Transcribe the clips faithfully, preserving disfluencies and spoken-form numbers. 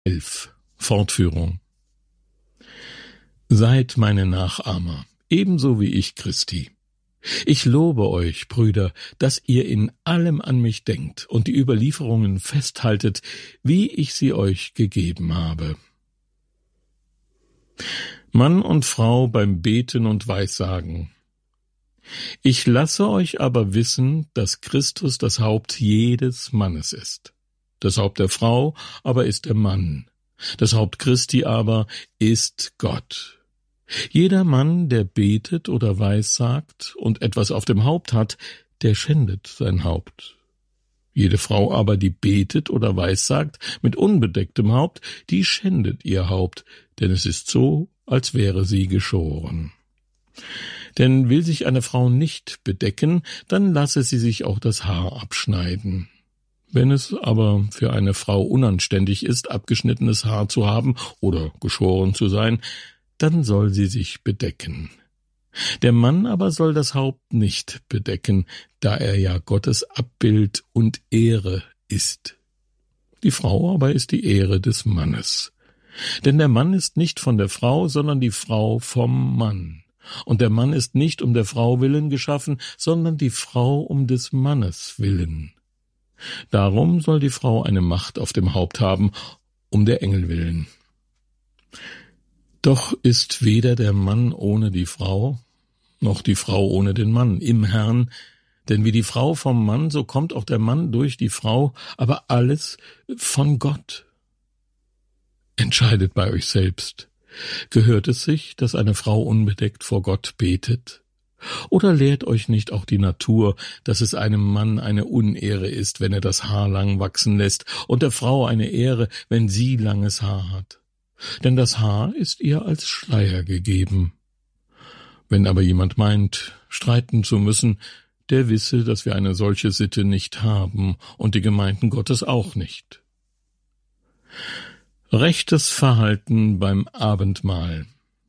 elf. Fortführung. Seid meine Nachahmer, ebenso wie ich Christi. Ich lobe euch, Brüder, dass ihr in allem an mich denkt und die Überlieferungen festhaltet, wie ich sie euch gegeben habe. Mann und Frau beim Beten und Weissagen. Ich lasse euch aber wissen, dass Christus das Haupt jedes Mannes ist. Das Haupt der Frau aber ist der Mann. Das Haupt Christi aber ist Gott. Jeder Mann, der betet oder weissagt und etwas auf dem Haupt hat, der schändet sein Haupt. Jede Frau aber, die betet oder weissagt mit unbedecktem Haupt, die schändet ihr Haupt, denn es ist so, als wäre sie geschoren. Denn will sich eine Frau nicht bedecken, dann lasse sie sich auch das Haar abschneiden. Wenn es aber für eine Frau unanständig ist, abgeschnittenes Haar zu haben oder geschoren zu sein, dann soll sie sich bedecken. Der Mann aber soll das Haupt nicht bedecken, da er ja Gottes Abbild und Ehre ist. Die Frau aber ist die Ehre des Mannes. Denn der Mann ist nicht von der Frau, sondern die Frau vom Mann. Und der Mann ist nicht um der Frau willen geschaffen, sondern die Frau um des Mannes willen. Darum soll die Frau eine Macht auf dem Haupt haben, um der Engel willen. Doch ist weder der Mann ohne die Frau, noch die Frau ohne den Mann im Herrn, denn wie die Frau vom Mann, so kommt auch der Mann durch die Frau, aber alles von Gott. Entscheidet bei euch selbst. Gehört es sich, dass eine Frau unbedeckt vor Gott betet? Oder lehrt euch nicht auch die Natur, dass es einem Mann eine Unehre ist, wenn er das Haar lang wachsen lässt, und der Frau eine Ehre, wenn sie langes Haar hat? Denn das Haar ist ihr als Schleier gegeben. Wenn aber jemand meint, streiten zu müssen, der wisse, dass wir eine solche Sitte nicht haben und die Gemeinden Gottes auch nicht. Rechtes Verhalten beim Abendmahl.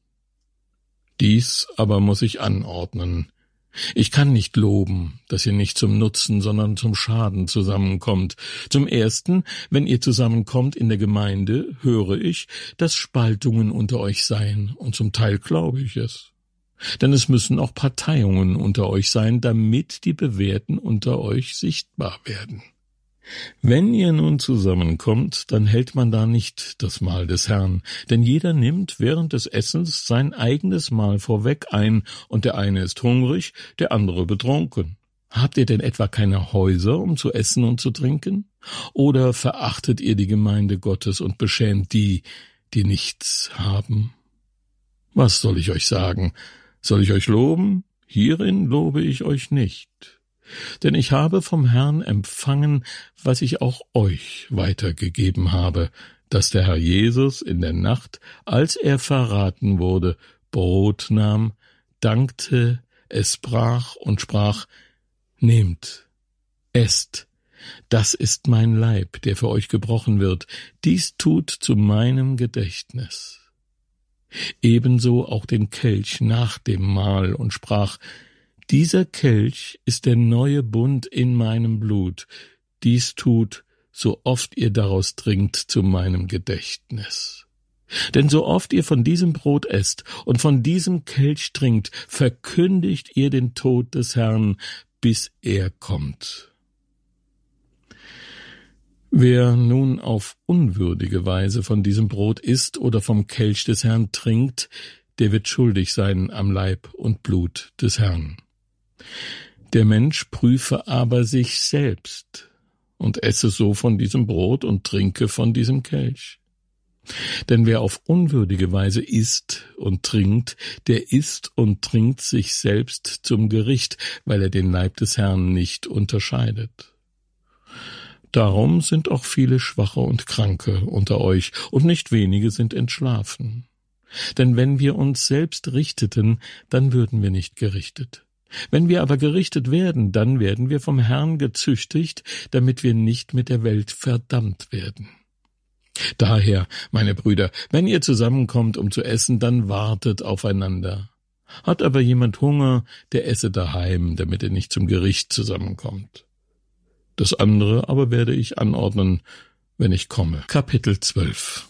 Dies aber muss ich anordnen. Ich kann nicht loben, dass ihr nicht zum Nutzen, sondern zum Schaden zusammenkommt. Zum Ersten, wenn ihr zusammenkommt in der Gemeinde, höre ich, dass Spaltungen unter euch seien, und zum Teil glaube ich es. Denn es müssen auch Parteiungen unter euch sein, damit die Bewährten unter euch sichtbar werden. Wenn ihr nun zusammenkommt, dann hält man da nicht das Mahl des Herrn, denn jeder nimmt während des Essens sein eigenes Mahl vorweg ein, und der eine ist hungrig, der andere betrunken. Habt ihr denn etwa keine Häuser, um zu essen und zu trinken? Oder verachtet ihr die Gemeinde Gottes und beschämt die, die nichts haben? Was soll ich euch sagen? Soll ich euch loben? Hierin lobe ich euch nicht. Denn ich habe vom Herrn empfangen, was ich auch euch weitergegeben habe, dass der Herr Jesus in der Nacht, als er verraten wurde, Brot nahm, dankte, es brach und sprach: Nehmt, esst, das ist mein Leib, der für euch gebrochen wird, dies tut zu meinem Gedächtnis. Ebenso auch den Kelch nach dem Mahl und sprach: Dieser Kelch ist der neue Bund in meinem Blut. Dies tut, so oft ihr daraus trinkt, zu meinem Gedächtnis. Denn so oft ihr von diesem Brot esst und von diesem Kelch trinkt, verkündigt ihr den Tod des Herrn, bis er kommt. Wer nun auf unwürdige Weise von diesem Brot isst oder vom Kelch des Herrn trinkt, der wird schuldig sein am Leib und Blut des Herrn. Der Mensch prüfe aber sich selbst und esse so von diesem Brot und trinke von diesem Kelch. Denn wer auf unwürdige Weise isst und trinkt, der isst und trinkt sich selbst zum Gericht, weil er den Leib des Herrn nicht unterscheidet. Darum sind auch viele Schwache und Kranke unter euch, und nicht wenige sind entschlafen. Denn wenn wir uns selbst richteten, dann würden wir nicht gerichtet. Wenn wir aber gerichtet werden, dann werden wir vom Herrn gezüchtigt, damit wir nicht mit der Welt verdammt werden. Daher, meine Brüder, wenn ihr zusammenkommt, um zu essen, dann wartet aufeinander. Hat aber jemand Hunger, der esse daheim, damit er nicht zum Gericht zusammenkommt. Das andere aber werde ich anordnen, wenn ich komme. Kapitel zwölf